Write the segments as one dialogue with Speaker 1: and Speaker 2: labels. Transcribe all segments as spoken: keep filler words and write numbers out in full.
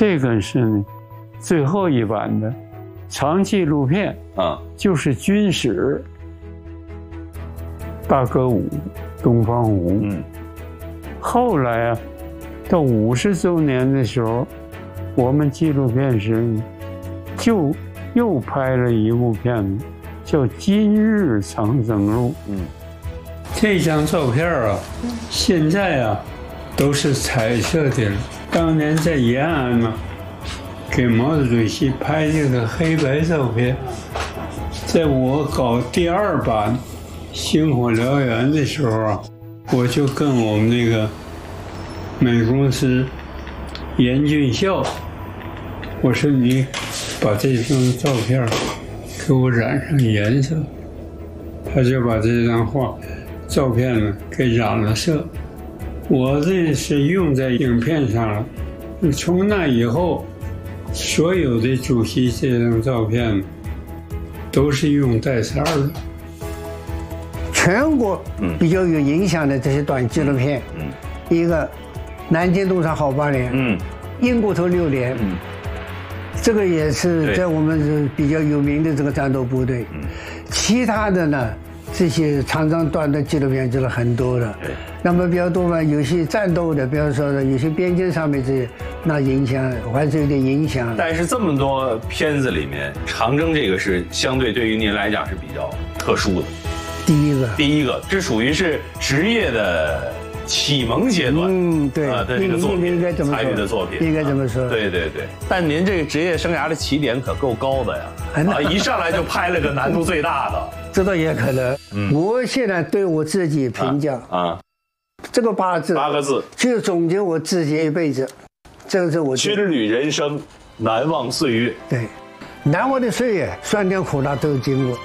Speaker 1: 这个是呢最后一版的长纪录片啊，就是军史。大歌舞、东方舞。嗯。后来啊，到五十周年的时候，我们纪录片时就又拍了一部片子，叫《今日长征路》。嗯。这张照片啊，现在啊都是彩色的了。当年在延安嘛，给毛主席拍这个黑白照片。在我搞第二版《星火燎原》的时候啊，我就跟我们那个美公司严俊孝，我说你把这张照片给我染上颜色，他就把这张画照片呢给染了色。我这是用在影片上了。从那以后，所有的主席这张照片都是用带色的。
Speaker 2: 全国比较有影响的这些短纪录片，嗯，一个南京东厂好八年，嗯，英国头六年，嗯，这个也是在我们是比较有名的这个战斗部队。嗯，其他的呢，这些长长短的纪录片就是很多的。那么比较多嘛，有些战斗的，比方说有些边境上面这些，那影响还是有点影响。
Speaker 3: 但是这么多片子里面，长征这个是相对对于您来讲是比较特殊的。
Speaker 2: 第一个，
Speaker 3: 第一个，这属于是职业的启蒙阶段，
Speaker 2: 嗯，对，
Speaker 3: 啊的这个作品，
Speaker 2: 应该这么说，
Speaker 3: 参与的作品，
Speaker 2: 应该这么说，
Speaker 3: 对对对。但您这个职业生涯的起点可够高的呀，啊，一上来就拍了个难度最大的，
Speaker 2: 这倒也可能。嗯，我现在对我自己评价啊，这个八字，
Speaker 3: 八个字，
Speaker 2: 就总结我自己一辈子，这个是我
Speaker 3: 军旅人生，难忘岁月。
Speaker 2: 对，难忘的岁月，酸甜苦辣都经过。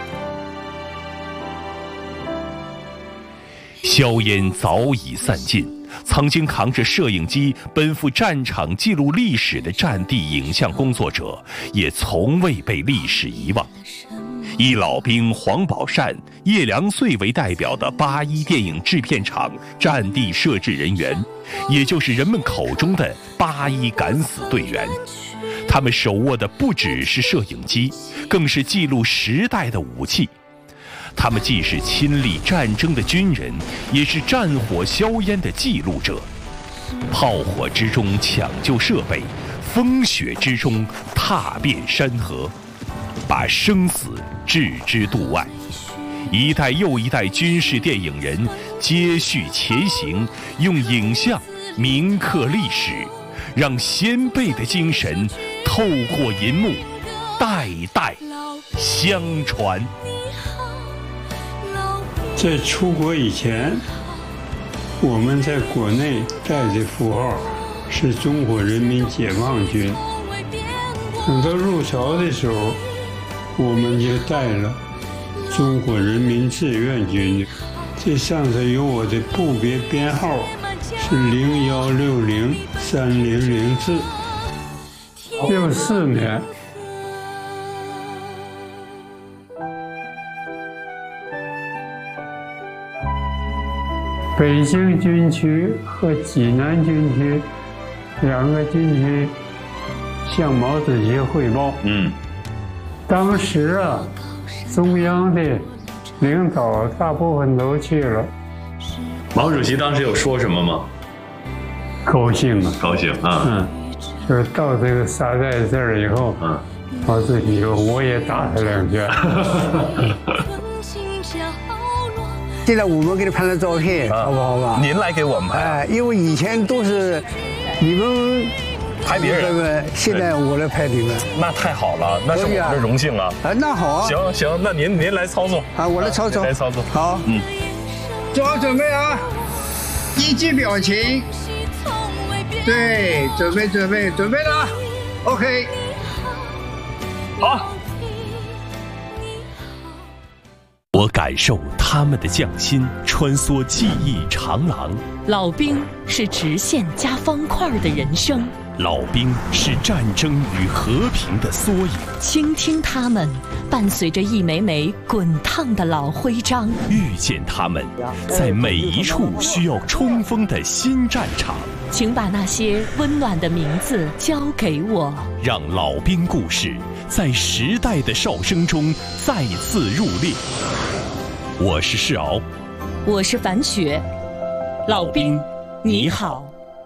Speaker 4: 硝烟早已散尽，曾经扛着摄影机奔赴战场记录历史的战地影像工作者，也从未被历史遗忘。以老兵黄宝善、叶良穗为代表的八一电影制片厂战地摄制人员，也就是人们口中的八一敢死队员。他们手握的不只是摄影机，更是记录时代的武器。他们既是亲历战争的军人，也是战火硝烟的记录者。炮火之中抢救设备，风雪之中踏遍山河，把生死置之度外。一代又一代军事电影人接续前行，用影像铭刻历史，让先辈的精神透过银幕，代代相传。
Speaker 1: 在出国以前，我们在国内带的符号是中国人民解放军。等到入朝的时候，我们就带了中国人民志愿军。这上头有我的部别编号是零幺六零三零零四。六四年。北京军区和济南军区两个军区向毛主席汇报。嗯，当时啊，中央的领导大部分都去了。
Speaker 3: 毛主席当时有说什么吗？
Speaker 1: 高兴啊，
Speaker 3: 高兴啊。嗯，
Speaker 1: 就是到这个沙袋这儿以后，嗯，毛主席说我也打他两拳。
Speaker 2: 现在我们给你拍了照片，啊、好不好吧？
Speaker 3: 您来给我们拍。
Speaker 2: 哎，因为以前都是你们
Speaker 3: 拍别人，
Speaker 2: 对不对？现在我来拍你们，
Speaker 3: 那太好了，那是我们的荣幸啊！
Speaker 2: 啊，那好啊。
Speaker 3: 行行，那您您来操作
Speaker 2: 啊，我来操作，
Speaker 3: 来操作。
Speaker 2: 好，嗯，做好准备啊！一记表情，对，准备准备准备了 ，OK，
Speaker 3: 好。
Speaker 4: 我感受他们的匠心，穿梭记忆长廊。
Speaker 5: 老兵是直线加方块的人生，
Speaker 4: 老兵是战争与和平的缩影。
Speaker 5: 倾听他们，伴随着一枚枚滚烫的老徽章，
Speaker 4: 遇见他们，在每一处需要冲锋的新战场。
Speaker 5: 请把那些温暖的名字交给我，
Speaker 4: 让老兵故事在时代的哨声中再次入列。我是世敖，
Speaker 5: 我是樊雪，老兵你好。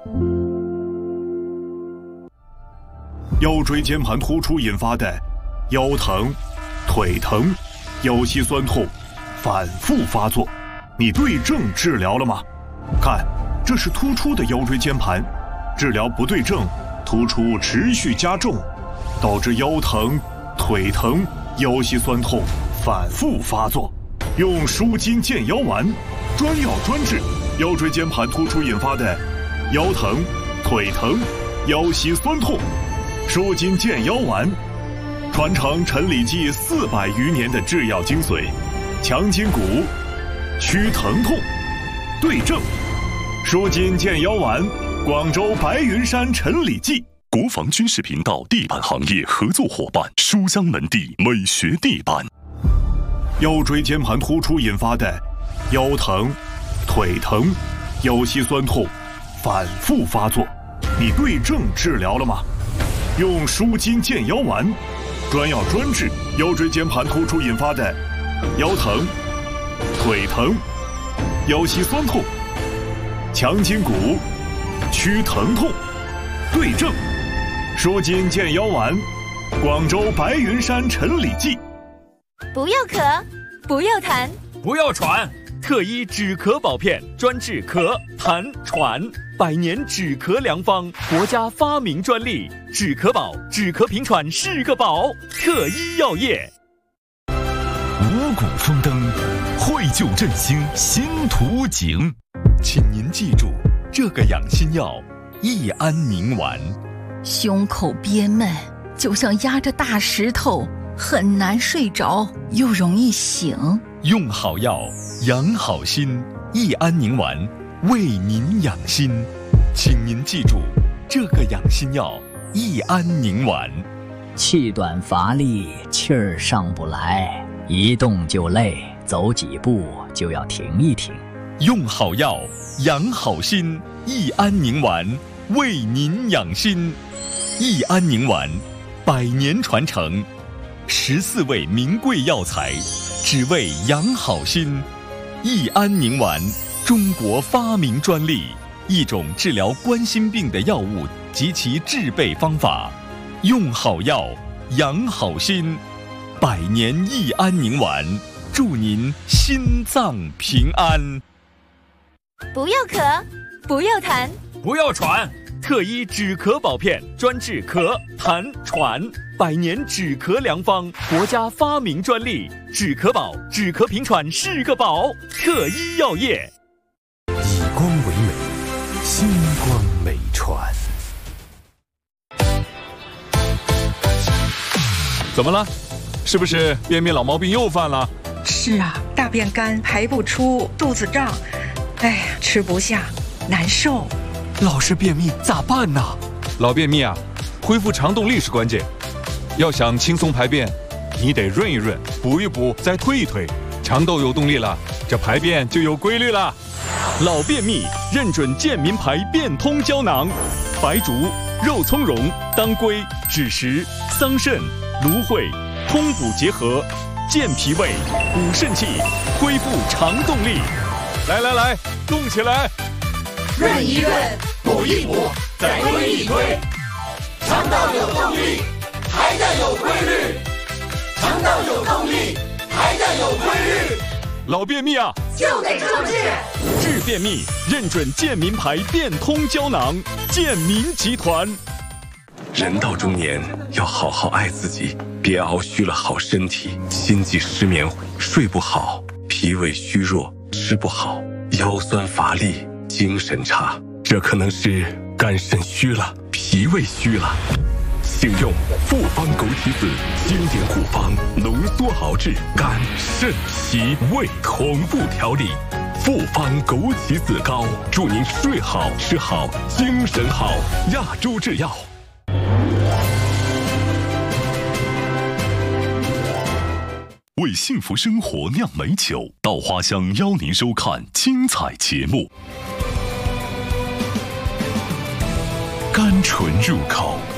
Speaker 6: 腰椎间盘突出引发的腰疼、腿疼、腰膝酸痛反复发作，你对症治疗了吗？看，这是突出的腰椎间盘，治疗不对症，突出持续加重，导致腰疼、腿疼、腰膝酸痛反复发作。用舒筋健腰丸，专药专治腰椎间盘突出引发的腰疼、腿疼、腰膝酸痛。舒筋健腰丸，传承陈李济四百余年的制药精髓，强筋骨，祛疼痛，对症。舒筋健腰丸，广州白云山陈李济。
Speaker 4: 国防军事频道地板行业合作伙伴书香门第美学地板。
Speaker 6: 腰椎间盘突出引发的腰疼、腿疼、腰膝酸痛反复发作，你对症治疗了吗？用舒筋健腰丸，专药专治腰椎间盘突出引发的腰疼、腿疼、腰膝酸痛，强筋骨，祛疼痛，对症。舒筋健腰丸，广州白云山陈李济。
Speaker 7: 不要咳，不要痰，
Speaker 8: 不要喘，特医止咳保片，专治咳、痰、喘，百年止咳良方，国家发明专利，止咳宝，止咳平喘是个宝，特医药业。
Speaker 4: 五谷丰登，惠救振兴新图景。请您记住这个养心药：益安宁丸。
Speaker 9: 胸口憋闷，就像压着大石头，很难睡着，又容易醒。
Speaker 4: 用好药，养好心。益安宁丸为您养心，请您记住这个养心药：益安宁丸。
Speaker 10: 气短乏力，气儿上不来，一动就累，走几步就要停一停。
Speaker 4: 用好药，养好心。益安宁丸为您养心。益安宁丸，百年传承，十四味名贵药材，只为养好心。益安宁丸，中国发明专利，一种治疗冠心病的药物及其制备方法。用好药，养好心。百年益安宁丸，祝您心脏平安。
Speaker 7: 不要咳，不要痰，
Speaker 8: 不要喘，特医止咳保片，专治咳、痰、喘，百年止咳良方，国家发明专利，止咳宝，止咳平喘是个宝，特医药业。
Speaker 4: 以光为美，星光美传。
Speaker 11: 怎么了？是不是便秘老毛病又犯了？
Speaker 12: 是啊，大便干，排不出，肚子胀，哎呀，吃不下，难受。
Speaker 11: 老是便秘咋办呢？老便秘啊，恢复肠动力是关键。要想轻松排便，你得润一润，补一补，再推一推，肠道有动力了，这排便就有规律了。
Speaker 8: 老便秘认准健民牌变通胶囊，白术、肉苁蓉、当归、枳实、桑葚、芦荟，通补结合，健脾胃，补肾气，恢复肠动力。
Speaker 11: 来来来，动起来！
Speaker 13: 润一润，补一补，再推一推，肠道有动力，排便有规律，肠道有动力，排便有规律。
Speaker 11: 老便秘啊，
Speaker 13: 就得这么治。
Speaker 8: 治便秘认准健民牌变通胶囊，健民集团。
Speaker 4: 人到中年要好好爱自己，别熬虚了好身体，心悸失眠，睡不好，脾胃虚弱，吃不好，腰酸乏力，精神差，这可能是肝肾虚了，脾胃虚了。请用复方枸杞子经典护方，浓缩熬制肝肾脾胃同步调理。复方枸杞子膏，祝您睡好吃好精神好。亚洲制药。为幸福生活酿美酒，稻花香邀您收看精彩节目。 甘醇入口。